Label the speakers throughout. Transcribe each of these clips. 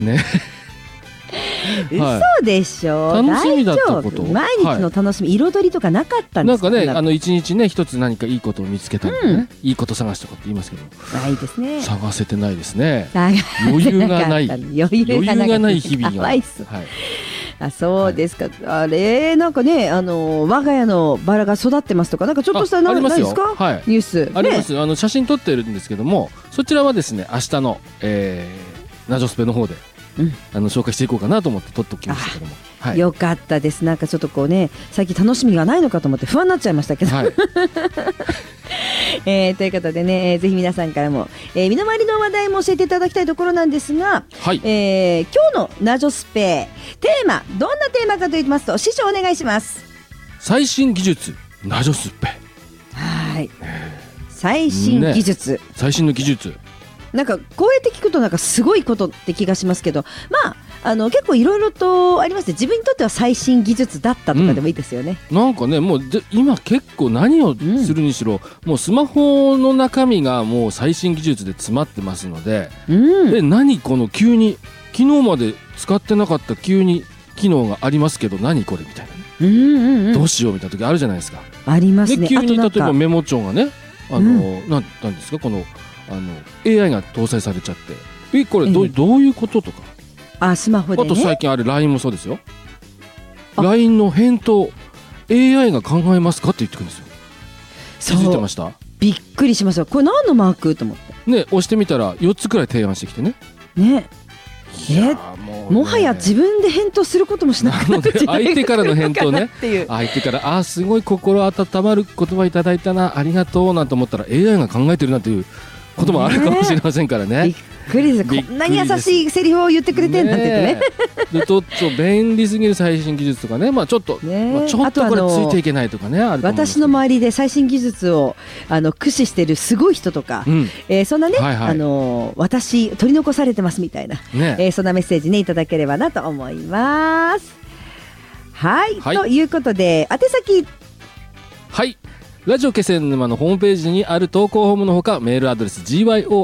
Speaker 1: ね
Speaker 2: 嘘でしょ。
Speaker 1: 楽しみだったこと、
Speaker 2: 大丈夫。毎日の楽しみ、彩りとかなかったんですか。
Speaker 1: なんかね、一日ね一つ何かいいことを見つけたりね、いいこと探しとかって言いますけど、
Speaker 2: ないですね。
Speaker 1: 探せてないですね。
Speaker 2: 余
Speaker 1: 裕がない日々が。
Speaker 2: はい。そうですか。あれなんかね、我が家のバラが育ってますとか、なんかちょっとしたないですか、はい、ニュース
Speaker 1: あります。写真撮ってるんですけども、そちらはですね明日の、ナジョスペの方で、紹介していこうかなと思って撮っておきましたけども、はい、
Speaker 2: よかったです。なんかちょっとこうね、最近楽しみがないのかと思って不安になっちゃいましたけど、はいということでね、ぜひ皆さんからも、身の回りの話題も教えていただきたいところなんですが、はい、今日のナジョスペテーマ、どんなテーマかと言いますと、師匠お願いします。
Speaker 1: 最新技術ナジョスペ。
Speaker 2: はい、最新技術、
Speaker 1: 最新の技術、
Speaker 2: なんかこうやって聞くとなんかすごいことって気がしますけど、まあ結構いろいろとありますね。自分にとっては最新技術だったとかでもいいですよね。
Speaker 1: なんかね、もう今結構何をするにしろ、もうスマホの中身がもう最新技術で詰まってますので、何この急に昨日まで使ってなかった急に機能がありますけど何これみたいな、どうしようみたいな時あるじゃないですか。
Speaker 2: ありますね。
Speaker 1: で急に例えばメモ帳がね、なんですか、このAI が搭載されちゃって、これどういうこととか、
Speaker 2: スマホでね。
Speaker 1: あと最近あれ LINE もそうですよ。 LINE の返答 AI が考えますかって言ってくるんですよ。気づいてました？
Speaker 2: びっくりしました。これ何のマークと思って
Speaker 1: ね、押してみたら4つくらい提案してきてね。
Speaker 2: もはや自分で返答することもしなくなって
Speaker 1: 相手からの返答ね、相手からすごい心温まる言葉いただいたな、ありがとうなんて思ったら AI が考えてるなということもあるかもしれませんからね。
Speaker 2: びっくりです。こんなに優しいセリフを言ってくれてんだって言ってね。
Speaker 1: ちょっと便利すぎる最新技術とかね、ちょっとこれついていけないとかね、あると思うんですけど、
Speaker 2: 私の周りで最新技術を駆使しているすごい人とか、そんなね、私取り残されてますみたいな、そんなメッセージねいただければなと思います。はい、ということで宛先、
Speaker 1: ラジオ気仙沼のホームページにある投稿フォームのほか、メールアドレス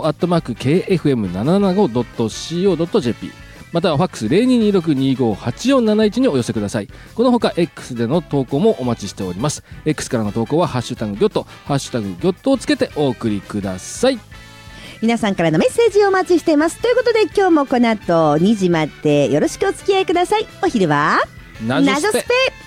Speaker 1: gyo@kfm775.co.jp、 またはファックス 0226258471 にお寄せください。このほか X での投稿もお待ちしております。 X からの投稿はハッシュタグギョット、ハッシュタグギョットをつけてお送りください。
Speaker 2: 皆さんからのメッセージをお待ちしています。ということで今日もこの後2時までよろしくお付き合いください。お昼はナジョスペ。